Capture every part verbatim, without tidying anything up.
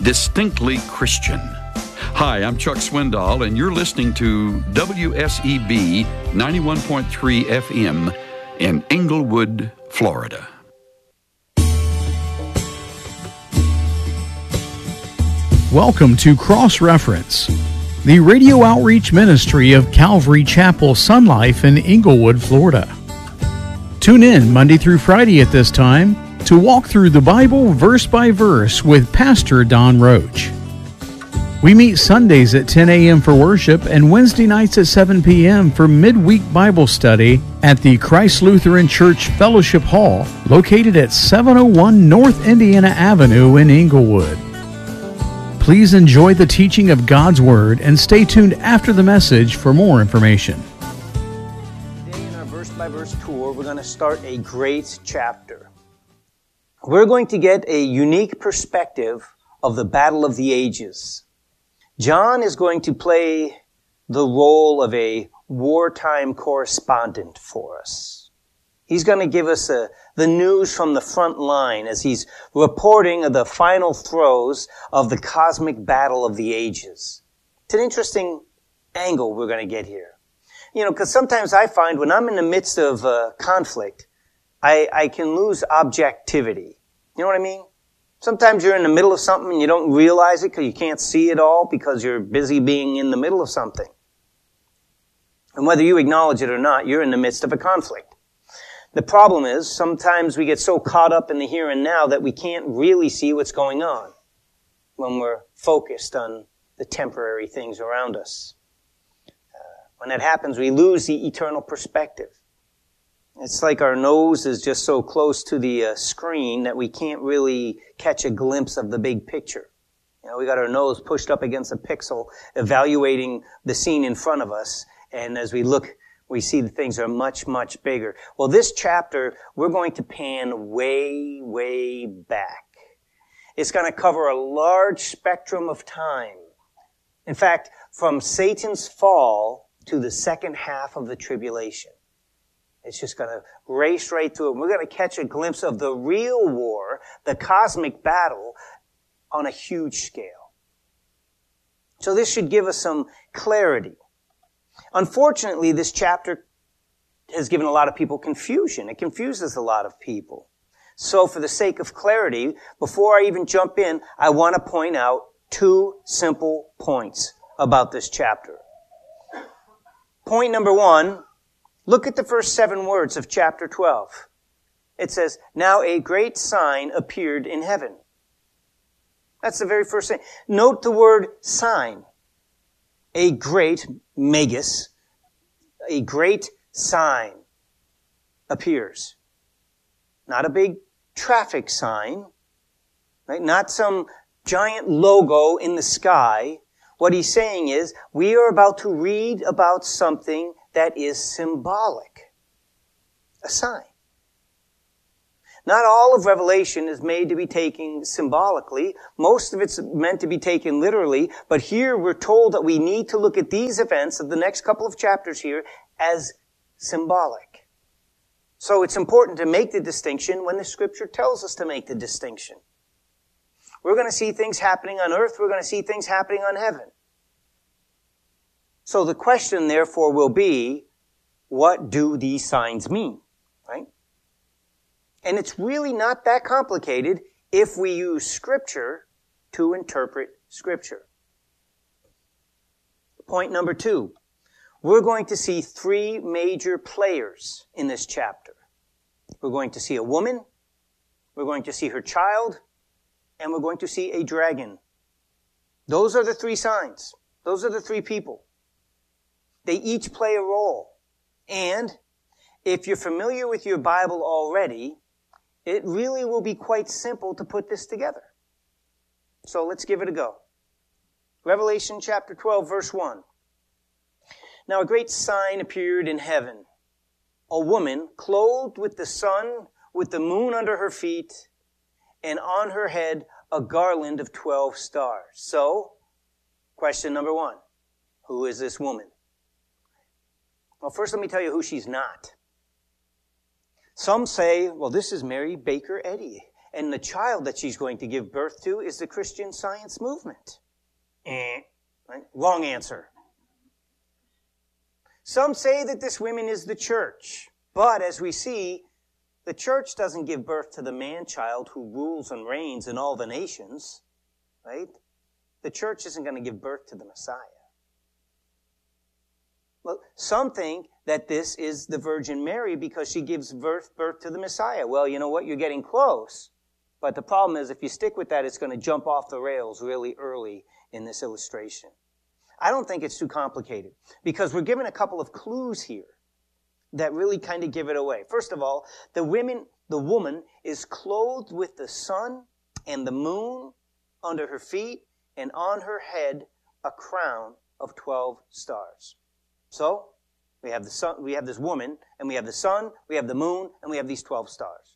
distinctly Christian. Hi, I'm Chuck Swindoll, and you're listening to W S E B ninety-one point three F M in Englewood, Florida. Welcome to Cross Reference, the radio outreach ministry of Calvary Chapel Sun Life in Englewood, Florida. Tune in Monday through Friday at this time to walk through the Bible verse by verse with Pastor Don Roach. We meet Sundays at ten a.m. for worship and Wednesday nights at seven p.m. for midweek Bible study at the Christ Lutheran Church Fellowship Hall, located at seven oh one North Indiana Avenue in Englewood. Please enjoy the teaching of God's Word and stay tuned after the message for more information. Today in our verse-by-verse tour, we're going to start a great chapter. We're going to get a unique perspective of the battle of the ages. John is going to play the role of a wartime correspondent for us. He's going to give us a, the news from the front line as he's reporting of the final throes of the cosmic battle of the ages. It's an interesting angle we're going to get here. You know, because sometimes I find when I'm in the midst of uh, conflict, I, I can lose objectivity. You know what I mean? Sometimes you're in the middle of something and you don't realize it because you can't see it all because you're busy being in the middle of something. And whether you acknowledge it or not, you're in the midst of a conflict. The problem is sometimes we get so caught up in the here and now that we can't really see what's going on when we're focused on the temporary things around us. Uh, when that happens, we lose the eternal perspective. It's like our nose is just so close to the uh, screen that we can't really catch a glimpse of the big picture. You know, we got our nose pushed up against a pixel, evaluating the scene in front of us. And as we look, we see that things are much, much bigger. Well, this chapter, we're going to pan way, way back. It's going to cover a large spectrum of time. In fact, from Satan's fall to the second half of the tribulation. It's just going to race right through it. We're going to catch a glimpse of the real war, the cosmic battle, on a huge scale. So this should give us some clarity. Unfortunately, this chapter has given a lot of people confusion. It confuses a lot of people. So for the sake of clarity, before I even jump in, I want to point out two simple points about this chapter. Point number one, look at the first seven words of chapter twelve. It says, now a great sign appeared in heaven. That's the very first thing. Note the word sign. A great, megas, a great sign appears. Not a big traffic sign, right? Not some giant logo in the sky. What he's saying is, we are about to read about something that is symbolic. A sign. Not all of Revelation is made to be taken symbolically. Most of it's meant to be taken literally. But here we're told that we need to look at these events of the next couple of chapters here as symbolic. So it's important to make the distinction when the Scripture tells us to make the distinction. We're going to see things happening on earth. We're going to see things happening on heaven. So the question, therefore, will be, what do these signs mean? Right? And it's really not that complicated if we use Scripture to interpret Scripture. Point number two, we're going to see three major players in this chapter. We're going to see a woman, we're going to see her child, and we're going to see a dragon. Those are the three signs. Those are the three people. They each play a role. And if you're familiar with your Bible already, it really will be quite simple to put this together. So let's give it a go. Revelation chapter twelve, verse one. Now a great sign appeared in heaven. A woman clothed with the sun, with the moon under her feet, and on her head a garland of twelve stars. So, question number one. Who is this woman? Well, first let me tell you who she's not. Some say, well, this is Mary Baker Eddy. And the child that she's going to give birth to is the Christian Science movement. Eh, right? Wrong answer. Some say that this woman is the church. But as we see, the church doesn't give birth to the man-child who rules and reigns in all the nations. Right? The church isn't going to give birth to the Messiah. Well, some think that this is the Virgin Mary because she gives birth, birth to the Messiah. Well, you know what? You're getting close. But the problem is, if you stick with that, it's going to jump off the rails really early in this illustration. I don't think it's too complicated because we're given a couple of clues here that really kind of give it away. First of all, the women, the woman is clothed with the sun and the moon under her feet, and on her head a crown of twelve stars. So, we have the sun, we have this woman, and we have the sun, we have the moon, and we have these twelve stars.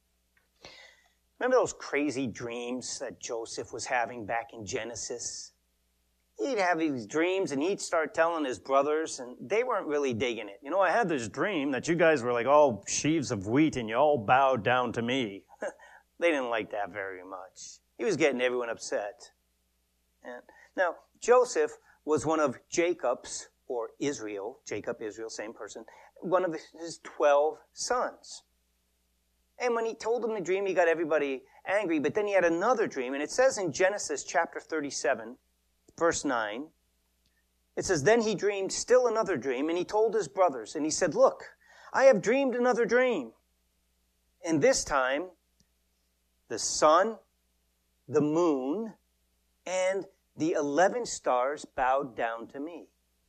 Remember those crazy dreams that Joseph was having back in Genesis? He'd have these dreams, and he'd start telling his brothers, and they weren't really digging it. You know, I had this dream that you guys were like all sheaves of wheat, and you all bowed down to me. They didn't like that very much. He was getting everyone upset. And now, Joseph was one of Jacob's, or Israel, Jacob, Israel, same person, one of his twelve sons. And when he told them the dream, he got everybody angry, but then he had another dream, and it says in Genesis chapter thirty-seven, verse nine, it says, then he dreamed still another dream, and he told his brothers, and he said, look, I have dreamed another dream. And this time, the sun, the moon, and the eleven stars bowed down to me.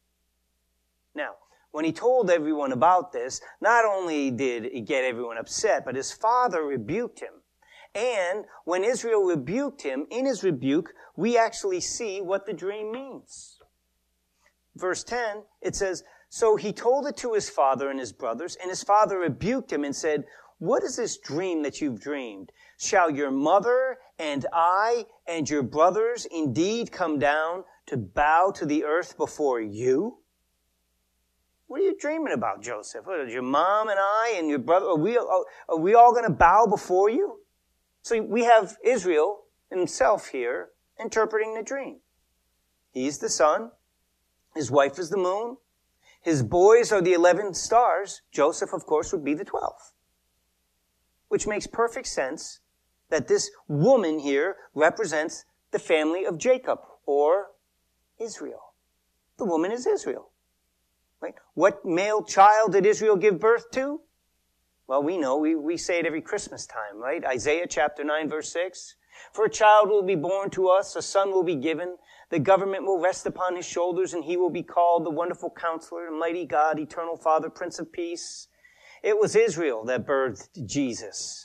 Now, when he told everyone about this, not only did it get everyone upset, but his father rebuked him. And when Israel rebuked him, in his rebuke, we actually see what the dream means. Verse ten, it says, so he told it to his father and his brothers, and his father rebuked him and said, what is this dream that you've dreamed? Shall your mother and I and your brothers indeed come down to bow to the earth before you? What are you dreaming about, Joseph? What, is your mom and I and your brother, are we, are we all going to bow before you? So we have Israel himself here interpreting the dream. He's the sun. His wife is the moon. His boys are the eleven stars. Joseph, of course, would be the twelfth. Which makes perfect sense that this woman here represents the family of Jacob, or Israel. The woman is Israel. Right? What male child did Israel give birth to? Well, we know. We, we say it every Christmas time, right? Isaiah chapter nine, verse six. For a child will be born to us, a son will be given. The government will rest upon his shoulders, and he will be called the Wonderful Counselor, Mighty God, Eternal Father, Prince of Peace. It was Israel that birthed Jesus.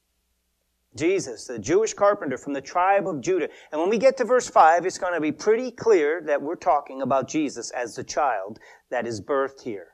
Jesus, the Jewish carpenter from the tribe of Judah. And when we get to verse five, it's going to be pretty clear that we're talking about Jesus as the child that is birthed here.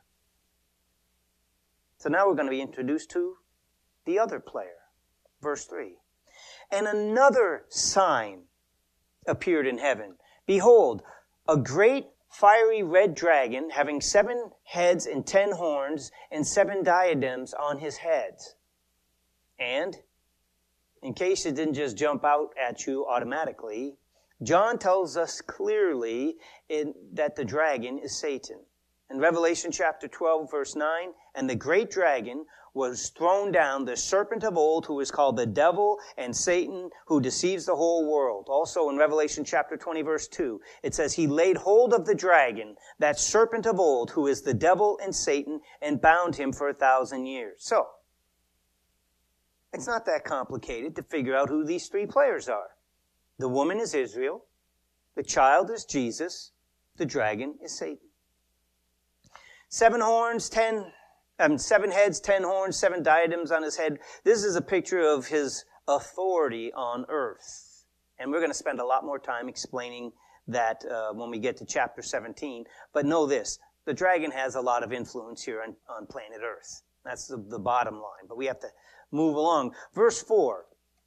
So now we're going to be introduced to the other player. Verse three. And another sign appeared in heaven. Behold, a great fiery red dragon having seven heads and ten horns and seven diadems on his heads. And, in case it didn't just jump out at you automatically, John tells us clearly in, that the dragon is Satan. In Revelation chapter twelve, verse nine, and the great dragon was thrown down, the serpent of old, who is called the devil and Satan, who deceives the whole world. Also in Revelation chapter twenty, verse two, it says, he laid hold of the dragon, that serpent of old, who is the devil and Satan, and bound him for a thousand years. So, it's not that complicated to figure out who these three players are. The woman is Israel, the child is Jesus, the dragon is Satan. Seven horns, ten, um, seven heads, ten horns, seven diadems on his head. This is a picture of his authority on earth. And we're going to spend a lot more time explaining that uh, when we get to chapter seventeen. But know this, the dragon has a lot of influence here on, on planet Earth. That's the, the bottom line. But we have to move along. Verse four.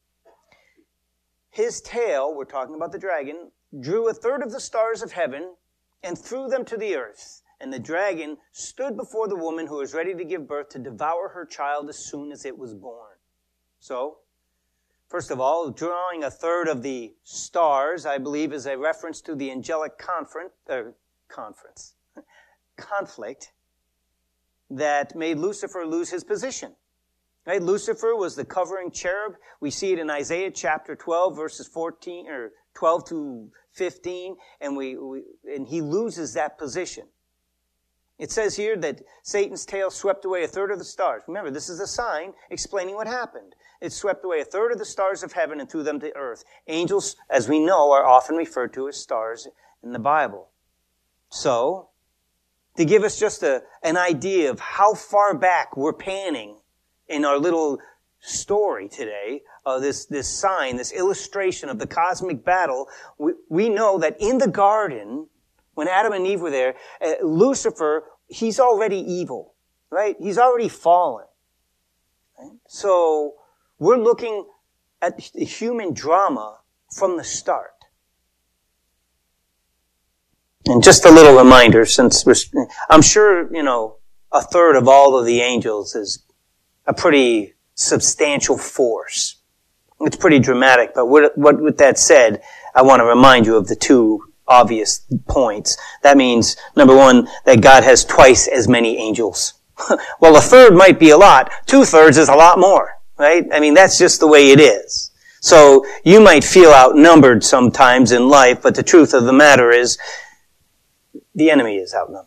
His tail, we're talking about the dragon, drew a third of the stars of heaven and threw them to the earth. And the dragon stood before the woman who was ready to give birth to devour her child as soon as it was born. So, First of all, drawing a third of the stars, I believe, is a reference to the angelic conference, er, conference, conflict that made Lucifer lose his position. Right? Lucifer was the covering cherub. We see it in Isaiah chapter twelve, verses fourteen or twelve to fifteen, and we, we and he loses that position. It says here that Satan's tail swept away a third of the stars. Remember, this is a sign explaining what happened. It swept away a third of the stars of heaven and threw them to earth. Angels, as we know, are often referred to as stars in the Bible. So, to give us just a, an idea of how far back we're panning in our little story today, uh, this, this sign, this illustration of the cosmic battle, we, we know that in the garden, when Adam and Eve were there, uh, Lucifer, he's already evil, right? He's already fallen. Right? So, we're looking at the human drama from the start. And just a little reminder, since we're, I'm sure, you know, a third of all of the angels is a pretty substantial force. It's pretty dramatic, but what, what, with that said, I want to remind you of the two obvious points. That means, number one, that God has twice as many angels. Well, a third might be a lot. Two-thirds is a lot more, right? I mean, that's just the way it is. So, you might feel outnumbered sometimes in life, but the truth of the matter is, the enemy is outnumbered.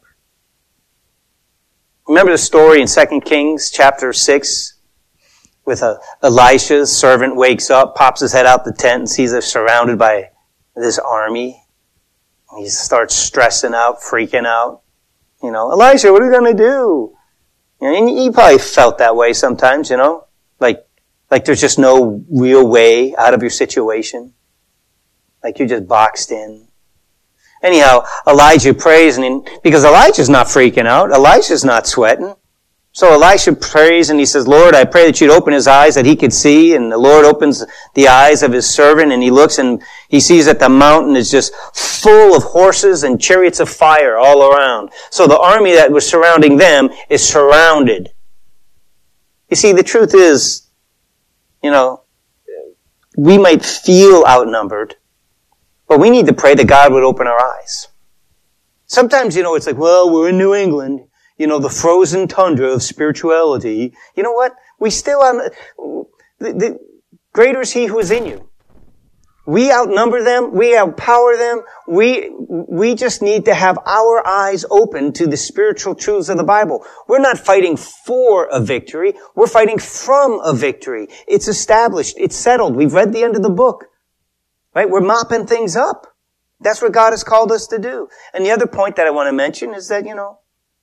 Remember the story in Second Kings chapter six with uh, Elisha's servant wakes up, pops his head out the tent and sees they're surrounded by this army. He starts stressing out, freaking out. You know, Elisha, what are we going to do? You know, and you probably felt that way sometimes, you know, like, like there's just no real way out of your situation. Like you're just boxed in. Anyhow, Elijah prays, and in, because Elijah's not freaking out, Elisha's not sweating. So Elisha prays, and he says, Lord, I pray that you'd open his eyes that he could see. And the Lord opens the eyes of his servant, and he looks, and he sees that the mountain is just full of horses and chariots of fire all around. So the army that was surrounding them is surrounded. You see, the truth is, you know, we might feel outnumbered, but we need to pray that God would open our eyes. Sometimes, you know, it's like, well, we're in New England, you know, the frozen tundra of spirituality. You know what? We still, um, the, the greater is He who is in you. We outnumber them. We outpower them. We, we just need to have our eyes open to the spiritual truths of the Bible. We're not fighting for a victory. We're fighting from a victory. It's established. It's settled. We've read the end of the book. Right? We're mopping things up. That's what God has called us to do. And the other point that I want to mention is that, you know,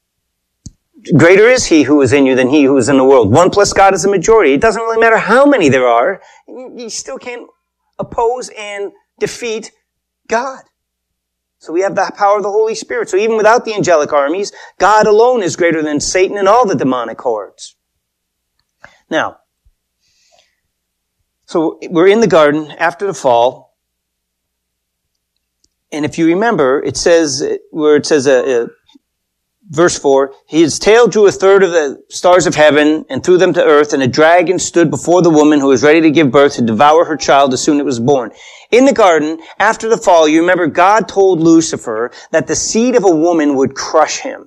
greater is He who is in you than he who is in the world. One plus God is a majority. It doesn't really matter how many there are. You still can't oppose and defeat God. So we have the power of the Holy Spirit. So even without the angelic armies, God alone is greater than Satan and all the demonic hordes. Now, so we're in the garden after the fall. And if you remember, it says, where it says, uh, uh, verse four, his tail drew a third of the stars of heaven and threw them to earth, and a dragon stood before the woman who was ready to give birth to devour her child as soon as it was born. In the garden, after the fall, you remember God told Lucifer that the seed of a woman would crush him.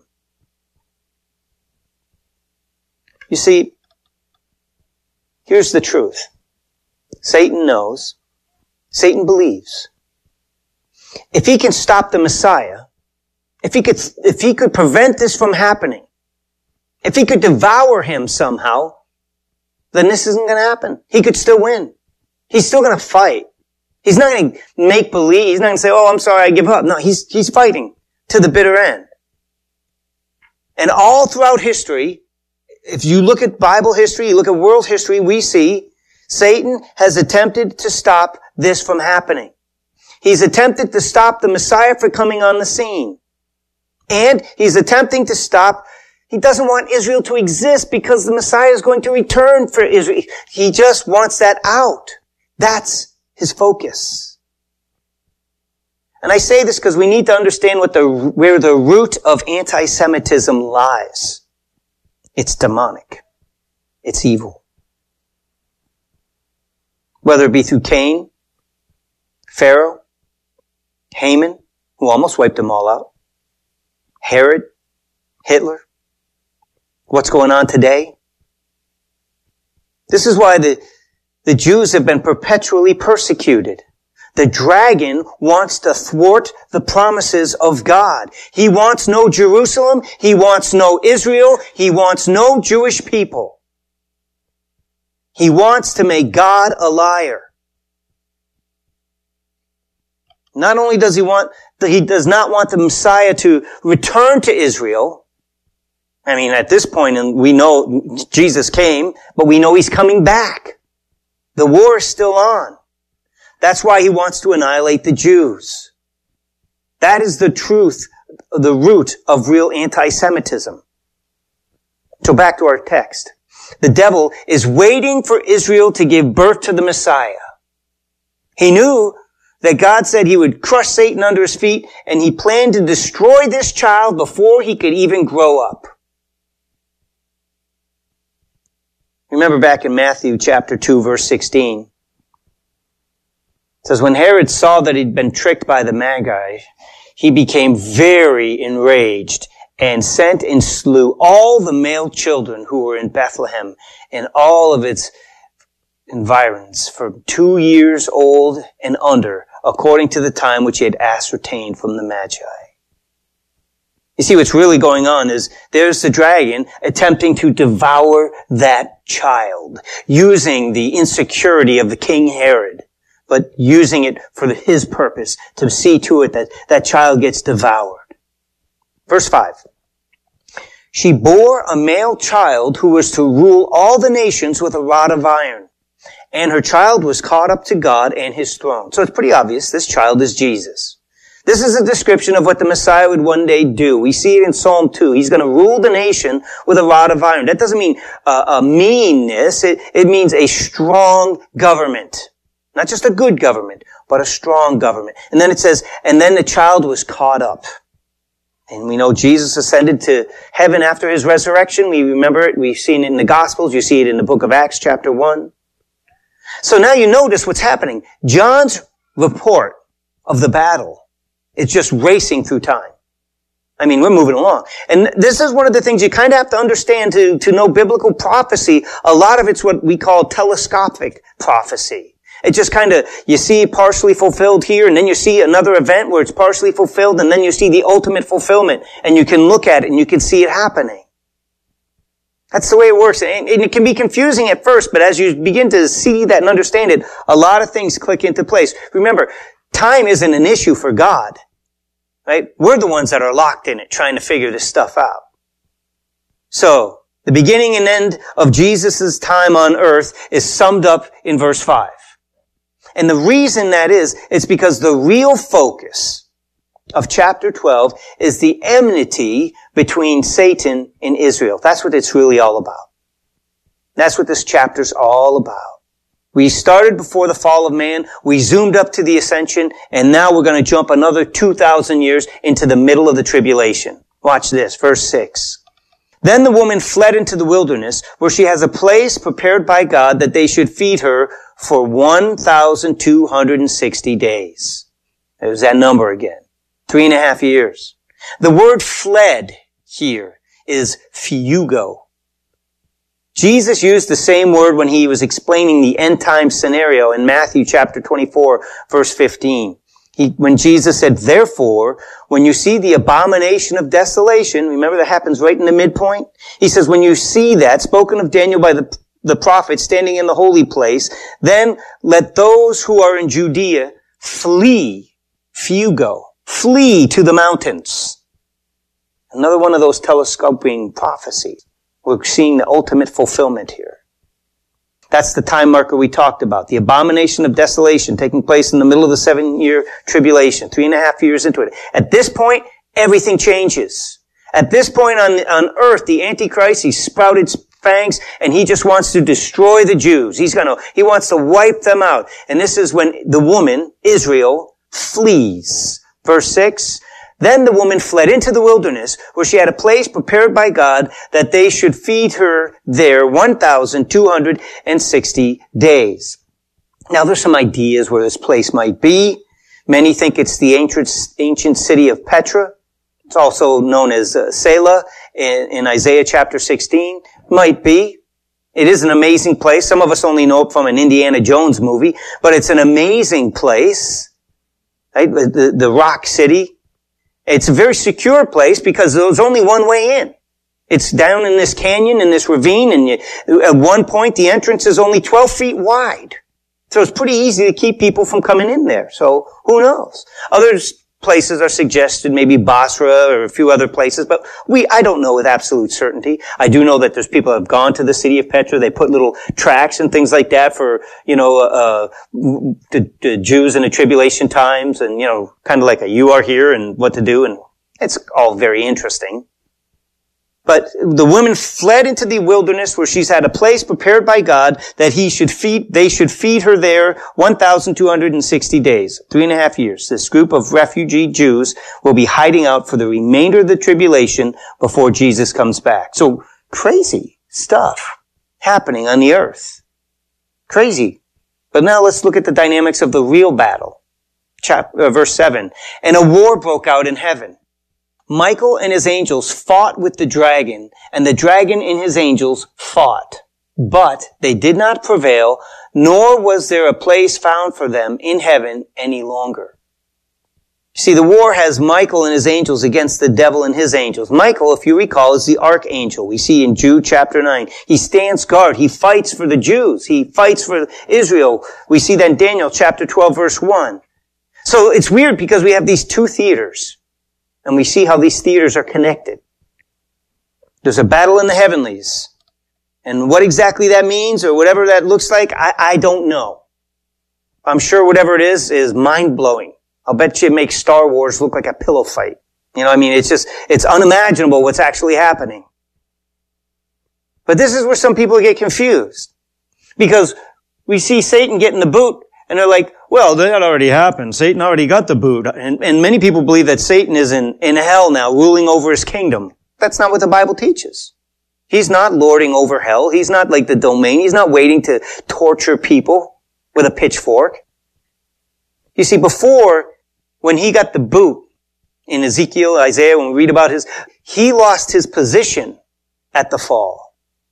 You see, here's the truth. Satan knows. Satan believes. If he can stop the Messiah, if he could, if he could prevent this from happening, if he could devour him somehow, then this isn't going to happen. He could still win. He's still going to fight. He's not going to make believe. He's not going to say, oh, I'm sorry, I give up. No, he's, he's fighting to the bitter end. And all throughout history, if you look at Bible history, you look at world history, we see Satan has attempted to stop this from happening. He's attempted to stop the Messiah from coming on the scene. And he's attempting to stop, he doesn't want Israel to exist because the Messiah is going to return for Israel. He just wants that out. That's his focus. And I say this because we need to understand what the, where the root of anti-Semitism lies. It's demonic. It's evil. whether it be through Cain, Pharaoh, Haman, who almost wiped them all out, Herod, Hitler. What's going on today? This is why the, the Jews have been perpetually persecuted. The dragon wants to thwart the promises of God. He wants no Jerusalem. He wants no Israel. He wants no Jewish people. He wants to make God a liar. Not only does he want, he does not want the Messiah to return to Israel. I mean, at this point, and we know Jesus came, but we know he's coming back. The war is still on. That's why he wants to annihilate the Jews. That is the truth, the root of real anti-Semitism. So back to our text. The devil is waiting for Israel to give birth to the Messiah. He knew that God said he would crush Satan under his feet, and he planned to destroy this child before he could even grow up. Remember back in Matthew chapter two, verse sixteen. It says, when Herod saw that he'd been tricked by the Magi, he became very enraged and sent and slew all the male children who were in Bethlehem and all of its environs from two years old and under, according to the time which he had ascertained from the Magi. You see, what's really going on is there's the dragon attempting to devour that child, using the insecurity of the King Herod, but using it for his purpose to see to it that that child gets devoured. Verse five. She bore a male child who was to rule all the nations with a rod of iron. And her child was caught up to God and his throne. So it's pretty obvious this child is Jesus. This is a description of what the Messiah would one day do. We see it in Psalm two. He's going to rule the nation with a rod of iron. That doesn't mean uh, a meanness. It, it means a strong government. Not just a good government, but a strong government. And then it says, and then the child was caught up. And we know Jesus ascended to heaven after his resurrection. We remember it. We've seen it in the Gospels. You see it in the book of Acts chapter one. So now you notice what's happening. John's report of the battle is just racing through time. I mean, we're moving along. And this is one of the things you kind of have to understand to, to know biblical prophecy. A lot of it's what we call telescopic prophecy. It just kind of, you see partially fulfilled here, and then you see another event where it's partially fulfilled, and then you see the ultimate fulfillment, and you can look at it and you can see it happening. That's the way it works. And it can be confusing at first, but as you begin to see that and understand it, a lot of things click into place. Remember, time isn't an issue for God, right? We're the ones that are locked in it, trying to figure this stuff out. So, the beginning and end of Jesus' time on earth is summed up in verse five. And the reason that is, it's because the real focus of chapter twelve is the enmity between Satan and Israel. That's what it's really all about. That's what this chapter's all about. We started before the fall of man, we zoomed up to the ascension, and now we're going to jump another two thousand years into the middle of the tribulation. Watch this, verse six. Then the woman fled into the wilderness, where she has a place prepared by God that they should feed her for one thousand two hundred sixty days. There's that number again. Three and a half years. The word fled here is fugo. Jesus used the same word when he was explaining the end time scenario in Matthew chapter twenty-four, verse fifteen. He, when Jesus said, therefore, when you see the abomination of desolation, remember that happens right in the midpoint? He says, when you see that, spoken of Daniel by the, the prophet standing in the holy place, then let those who are in Judea flee, fugo, flee to the mountains. Another one of those telescoping prophecies. We're seeing the ultimate fulfillment here. That's the time marker we talked about. The abomination of desolation taking place in the middle of the seven-year tribulation, three and a half years into it. At this point, everything changes. At this point on, on earth, the Antichrist, he sprouted fangs and he just wants to destroy the Jews. He's gonna, he wants to wipe them out. And this is when the woman, Israel, flees. Verse six. Then the woman fled into the wilderness, where she had a place prepared by God that they should feed her there one thousand two hundred sixty days. Now, there's some ideas where this place might be. Many think it's the ancient, ancient city of Petra. It's also known as uh, Selah in, in Isaiah chapter sixteen. Might be. It is an amazing place. Some of us only know it from an Indiana Jones movie, but it's an amazing place. Right? The, the rock city. It's a very secure place because there's only one way in. It's down in this canyon, in this ravine, and you, at one point the entrance is only twelve feet wide. So it's pretty easy to keep people from coming in there. So who knows? Other places are suggested, maybe Basra or a few other places, but we, I don't know with absolute certainty. I do know that there's people that have gone to the city of Petra. They put little tracts and things like that for, you know, uh, the, the Jews in the tribulation times and, you know, kind of like a you are here and what to do. And it's all very interesting. But the woman fled into the wilderness where she's had a place prepared by God that he should feed, they should feed her there one thousand two hundred sixty days, three and a half years. This group of refugee Jews will be hiding out for the remainder of the tribulation before Jesus comes back. So crazy stuff happening on the earth. Crazy. But now let's look at the dynamics of the real battle. Chapter, uh, verse seven. And a war broke out in heaven. Michael and his angels fought with the dragon, and the dragon and his angels fought. But they did not prevail, nor was there a place found for them in heaven any longer. See, the war has Michael and his angels against the devil and his angels. Michael, if you recall, is the archangel. We see in Jude chapter nine. He stands guard. He fights for the Jews. He fights for Israel. We see that in Daniel chapter twelve, verse one. So it's weird because we have these two theaters. And we see how these theaters are connected. There's a battle in the heavenlies. And what exactly that means or whatever that looks like, I, I don't know. I'm sure whatever it is, is mind-blowing. I'll bet you it makes Star Wars look like a pillow fight. You know, I mean, it's just, it's unimaginable what's actually happening. But this is where some people get confused. Because we see Satan getting the boot, and they're like, well, that already happened. Satan already got the boot. And, and many people believe that Satan is in, in hell now, ruling over his kingdom. That's not what the Bible teaches. He's not lording over hell. He's not like the domain. He's not waiting to torture people with a pitchfork. You see, before, when he got the boot in Ezekiel, Isaiah, when we read about his, he lost his position at the fall.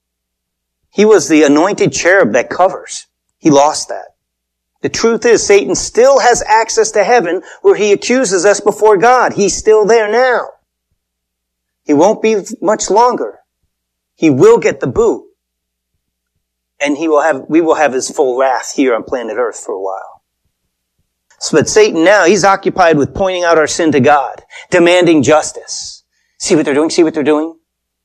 He was the anointed cherub that covers. He lost that. The truth is, Satan still has access to heaven where he accuses us before God. He's still there now. He won't be much longer. He will get the boot. And he will have, we will have his full wrath here on planet Earth for a while. So, but Satan now, he's occupied with pointing out our sin to God, demanding justice. See what they're doing? See what they're doing?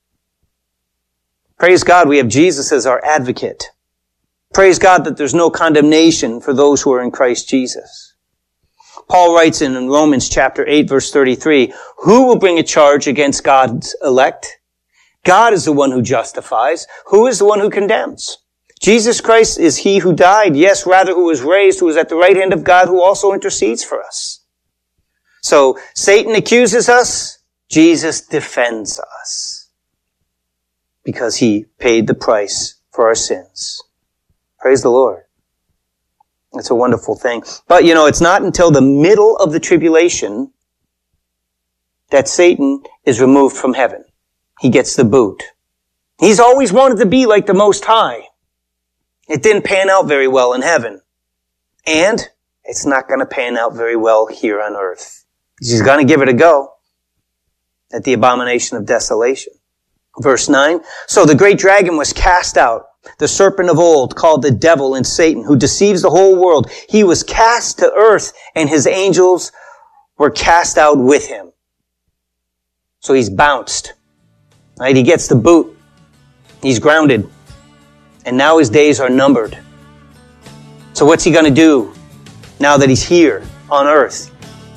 Praise God, we have Jesus as our advocate. Praise God that there's no condemnation for those who are in Christ Jesus. Paul writes in Romans chapter eight, verse thirty-three, who will bring a charge against God's elect? God is the one who justifies. Who is the one who condemns? Jesus Christ is he who died, yes, rather who was raised, who is at the right hand of God, who also intercedes for us. So Satan accuses us, Jesus defends us because he paid the price for our sins. Praise the Lord. It's a wonderful thing. But, you know, it's not until the middle of the tribulation that Satan is removed from heaven. He gets the boot. He's always wanted to be like the Most High. It didn't pan out very well in heaven. And it's not going to pan out very well here on earth. He's going to give it a go at the abomination of desolation. Verse nine, so the great dragon was cast out, the serpent of old, called the devil and Satan, who deceives the whole world. He was cast to earth, and his angels were cast out with him. So he's bounced. Right? He gets the boot. He's grounded. And now his days are numbered. So what's he going to do now that he's here on earth?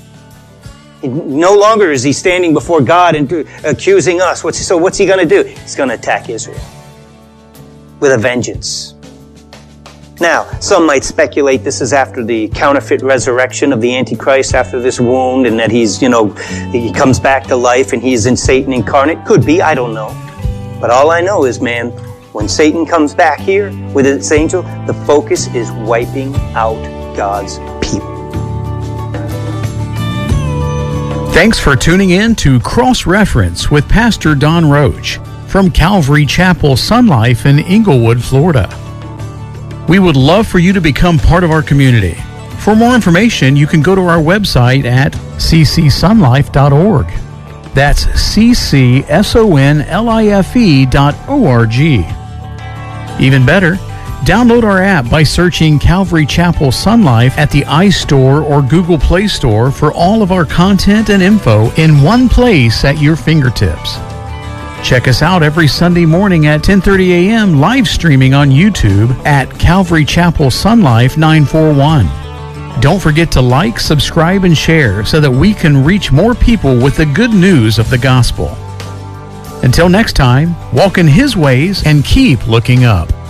No longer is he standing before God and accusing us. What's, so what's he going to do? He's going to attack Israel with a vengeance. Now, some might speculate this is after the counterfeit resurrection of the Antichrist after this wound, and that he's, you know, he comes back to life and he's in Satan incarnate. Could be, I don't know. But all I know is, man, When Satan comes back here with its angel, the focus is wiping out God's people. Thanks for tuning in to Cross Reference with Pastor Don Roach from Calvary Chapel Sun Life in Inglewood, Florida. We would love for you to become part of our community. For more information, you can go to our website at c c sun life dot org. That's C C S O N L I F E dot O R G. Even better, download our app by searching Calvary Chapel Sun Life at the iStore or Google Play Store for all of our content and info in one place at your fingertips. Check us out every Sunday morning at ten thirty a.m. live streaming on YouTube at Calvary Chapel Sun Life nine four one. Don't forget to like, subscribe, and share so that we can reach more people with the good news of the gospel. Until next time, walk in His ways and keep looking up.